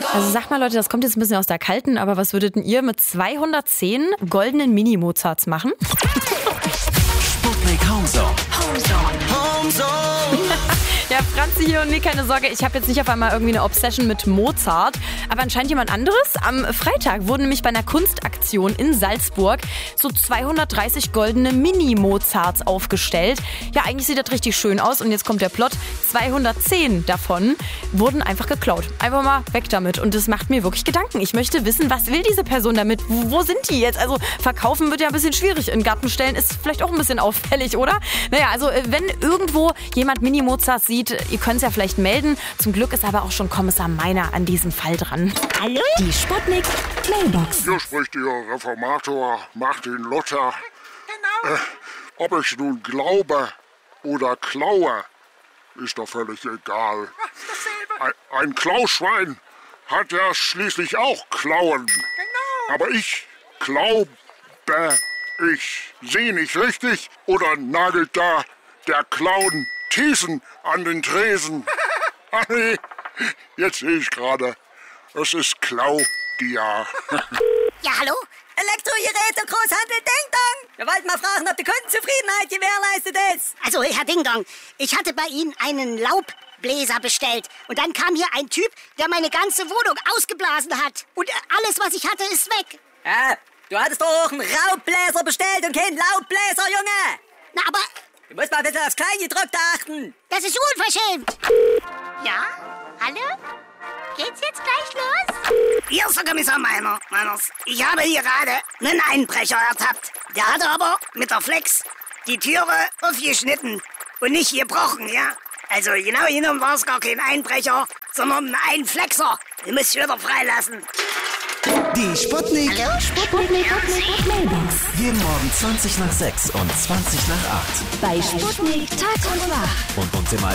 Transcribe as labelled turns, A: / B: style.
A: Also sag mal Leute, das kommt jetzt ein bisschen aus der Kalten, aber was würdet denn ihr mit 210 goldenen Mini-Mozarts machen?
B: Sputnik Homezone.
A: Ja, Franzi hier und nee, keine Sorge, ich habe jetzt nicht auf einmal irgendwie eine Obsession mit Mozart, aber anscheinend jemand anderes. Am Freitag wurden nämlich bei einer Kunstaktion in Salzburg so 230 goldene Mini-Mozarts aufgestellt. Ja, eigentlich sieht das richtig schön aus und jetzt kommt der Plot. 210 davon wurden einfach geklaut. Einfach mal weg damit und das macht mir wirklich Gedanken. Ich möchte wissen, was will diese Person damit? Wo sind die jetzt? Also verkaufen wird ja ein bisschen schwierig. In Garten stellen ist vielleicht auch ein bisschen auffällig, oder? Naja, also wenn irgendwo jemand Mini-Mozarts sieht, ihr könnt es ja vielleicht melden. Zum Glück ist aber auch schon Kommissar Meiner an diesem Fall dran.
C: Hallo?
D: Die Sputnik Mailbox.
E: Hier spricht Ihr Reformator Martin Luther.
C: Genau.
E: Ob ich nun glaube oder klaue, ist doch völlig egal. Ein Klauschwein hat ja schließlich auch Klauen.
C: Genau.
E: Aber ich glaube, ich sehe nicht richtig oder nagelt da der Clown Thiessen an den Tresen? Ah nee, jetzt sehe ich gerade, es ist Claudia.
C: Ja, hallo? Elektrogeräte, Großhandel Ding Dong. Wir wollten mal fragen, ob die Kundenzufriedenheit gewährleistet ist.
F: Also, Herr Ding Dong, ich hatte bei Ihnen einen Laubbläser bestellt. Und dann kam hier ein Typ, der meine ganze Wohnung ausgeblasen hat. Und alles, was ich hatte, ist weg.
C: Du hattest doch auch einen Raubbläser bestellt und keinen Laubbläser, Junge.
F: Na, aber
C: Du musst mal ein bisschen aufs Kleingedruckte achten.
F: das ist unverschämt.
D: Ja? Hallo? Geht's jetzt gleich los?
F: Hier ist der Kommissar Meiners. Ich habe hier gerade einen Einbrecher ertappt. Der hatte aber mit der Flex die Türe aufgeschnitten und nicht gebrochen, ja? Also genau genommen war es gar kein Einbrecher, sondern ein Einflexer. Den muss ich wieder freilassen.
B: Die Sputnik.
D: Hallo? Sputnik Mailbox.
B: Jeden Morgen 20 nach 6 und 20 nach 8.
D: Bei Sputnik Tag und Nacht.
B: Und uns im